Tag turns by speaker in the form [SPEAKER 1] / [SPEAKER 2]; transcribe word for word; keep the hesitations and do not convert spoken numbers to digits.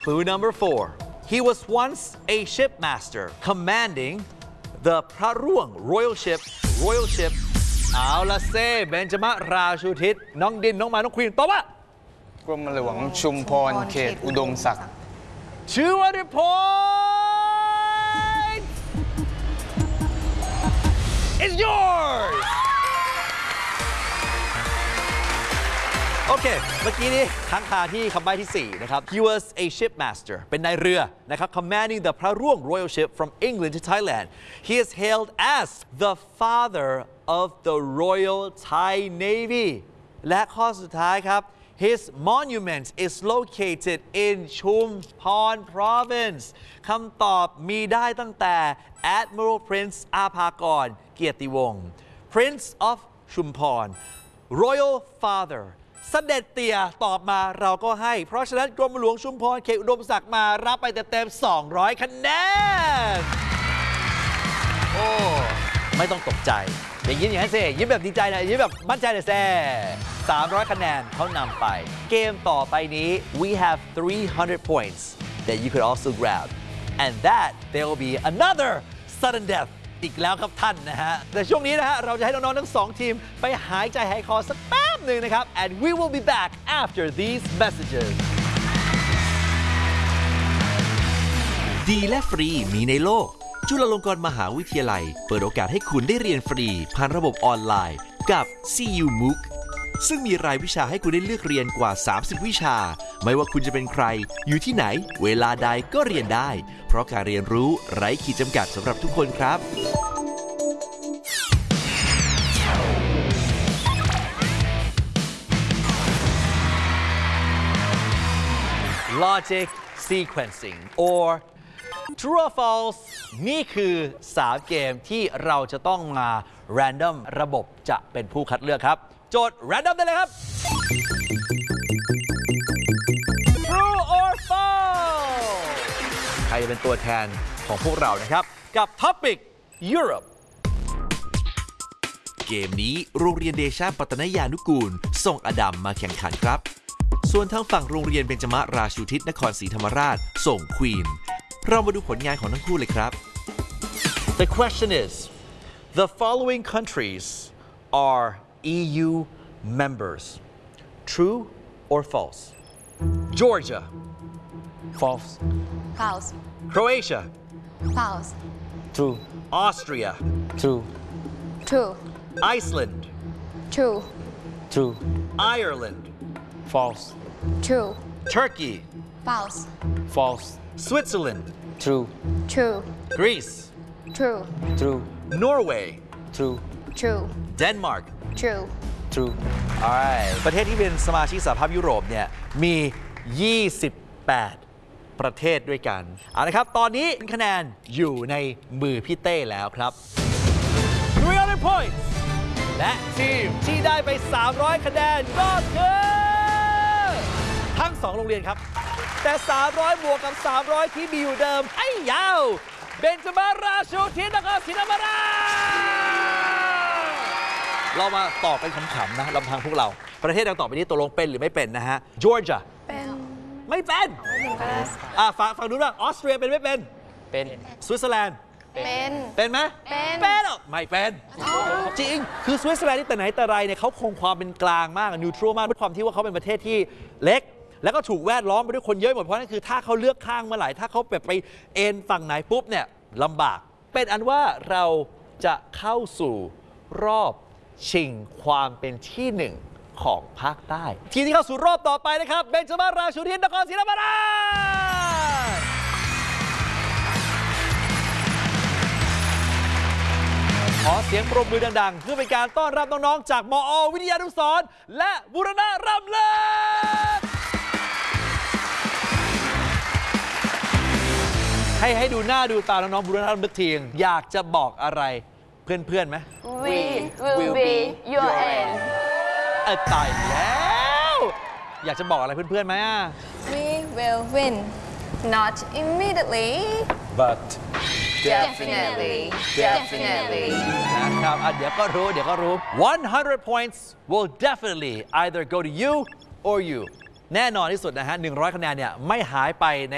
[SPEAKER 1] Clue number four. He was once a shipmaster commanding the พระร่วง royal ship royal ship เอาละเซ่เบนจมะราชูทิศน้องดินน้องมาน้องควีนตอบว่ากรมหลวงชุมพรเขตอุดมศักดิ์ชื่อว่าดิพอยต์ It's yours โอเคเมื่อกี้นี้ค้างคาที่คำใบ้ที่สี่นะครับ He was a shipmaster เป็นนายเรือนะครับ commanding the พระร่วง royal ship from England to Thailand. He is hailed as the father of the Royal Thai Navy และข้อสุดท้ายครับ His monument is located in Chumphon Province คำตอบมีได้ตั้งแต่ Admiral Prince อาภากรเกียรติวงศ์ Prince of Chumphon Royal Father เสด็จเตี่ยตอบมาเราก็ให้เพราะฉะนั้นกรมหลวงชุมพรเขตอุดมศักดิ์มารับไปเต็มๆสองร้อยคะแนนโอ้ไม่ต้องตกใจอย่ายิ้มอย่างนั้นสิยิ้มแบบดีใจนะยิ้มแบบมั่นใจเลยแซ่สามร้อยคะแนนเขานำไปเกมต่อไปนี้ we have three hundred points that you could also grab and that there will be another sudden death อีกแล้วครับท่านนะฮะแต่ช่วงนี้นะฮะเราจะให้น้องๆทั้งสองทีมไปหายใจหายคอสักแป๊บหนึ่งนะครับ and we will be back after these messages
[SPEAKER 2] ดีและฟรีมีในโลกจุฬาลงกรณ์มหาวิทยาลัยเปิดโอกาสให้คุณได้เรียนฟรีผ่านระบบออนไลน์กับ ซี ยู มูก ซึ่งมีรายวิชาให้คุณได้เลือกเรียนกว่าสามสิบวิชาไม่ว่าคุณจะเป็นใครอยู่ที่ไหนเวลาใดก็เรียนได้เพราะการเรียนรู้ไร้ขีดจำกัดสำหรับทุกคนครับ
[SPEAKER 1] logic sequencing or True or false นี่คือสามเกมที่เราจะต้องมา random ระบบจะเป็นผู้คัดเลือกครับโจทย์ random ได้เลยครับ True or false ใครจะเป็นตัวแทนของพวกเรานะครับกับ topic Europe
[SPEAKER 2] เกมนี้โรงเรียนเดชาปัตนยานุกูลส่งอดัมมาแข่งขันครับส่วนทางฝั่งโรงเรียนเบญจมราชูทิศนครศรีธรรมราชส่งควีนเรามาดูผลงานของทั้งคู่เลยครับ
[SPEAKER 1] The question is the following countries are อี ยู members True or false Georgia
[SPEAKER 3] False
[SPEAKER 4] False
[SPEAKER 1] Croatia
[SPEAKER 4] False
[SPEAKER 3] True
[SPEAKER 1] Austria
[SPEAKER 3] True
[SPEAKER 4] True
[SPEAKER 1] Iceland
[SPEAKER 4] True
[SPEAKER 3] True
[SPEAKER 1] Ireland
[SPEAKER 3] False
[SPEAKER 4] True
[SPEAKER 1] Turkey
[SPEAKER 4] False
[SPEAKER 3] False
[SPEAKER 1] Switzerland
[SPEAKER 3] True
[SPEAKER 4] True
[SPEAKER 1] Greece
[SPEAKER 4] True
[SPEAKER 3] True
[SPEAKER 1] Norway
[SPEAKER 3] True
[SPEAKER 4] True
[SPEAKER 1] Denmark
[SPEAKER 4] True
[SPEAKER 3] True
[SPEAKER 1] Alright ประเทศที่เป็นสมาชิกสหภาพยุโรปเนี่ยมี ยี่สิบแปด ประเทศด้วยกันเอาละครับตอนนี้คะแนนอยู่ในมือพี่เต้แล้วครับthree hundred points และทีมที่ได้ไปสามร้อยคะแนนก็คือทั้งสองโรงเรียนครับแต่สามร้อยบวกกับสามร้อยที่มีอยู่เดิมไอ้ยาวเบญจมราชูทิศนครศรีธรรมราชเรามาตอบเป็นคำๆนะลำพังพวกเราประเทศดังต่อไปนี้ตกลงเป็นหรือไม่เป็นนะฮะจอร์เจีย
[SPEAKER 4] เป็น
[SPEAKER 1] ไม่เป็นอ่าฝั่งฝั่งนู้นว่าออสเตรียเป็นไม่เป็น
[SPEAKER 3] เป็น
[SPEAKER 1] สวิตเซอร์แลนด์
[SPEAKER 4] เป็น
[SPEAKER 1] เป็นไหม
[SPEAKER 4] เป็น
[SPEAKER 1] เป็นหรอไม่เป็นจริงคือสวิตเซอร์แลนด์นี่แต่ไหนแต่ไรเนี่ยเขาคงความเป็นกลางมากนิวทรัลมากด้วยความที่ว่าเขาเป็นประเทศที่เล็กแล้วก็ถูกแวดล้อมไปด้วยคนเยอะหมดเพราะนั่นคือถ้าเขาเลือกข้างเมื่อไหร่ถ้าเขาแบบไปเอ็นฝั่งไหนปุ๊บเนี่ยลำบากเป็นอันว่าเราจะเข้าสู่รอบชิงความเป็นที่หนึ่งของภาคใต้ทีมที่เข้าสู่รอบต่อไปนะครับเบญจมราชูทิศนครศรีธรรมราชขอเสียงปรบมือดังๆเพื่อเป็นการต้อนรับน้องๆจากมอ วิทยานุสรณ์และบูรณะรำเลิศให้ให้ดูหน้าดูตาน้องๆบูรณะรำลึกทีงอยากจะบอกอะไรเพื่อนๆไหม
[SPEAKER 4] We will be your end
[SPEAKER 1] เออตายแล้วอยากจะบอกอะไรเพื่อนๆไหมอ่ะ
[SPEAKER 4] We will win not immediately
[SPEAKER 3] but
[SPEAKER 4] definitely definitely
[SPEAKER 1] นะครับอ่ะเดี๋ยวก็รู้เดี๋ยวก็รู้one hundred points will definitely either go to you or you แน่นอนที่สุดนะฮะหนึ่งร้อยคะแนนเนี่ยไม่หายไปใน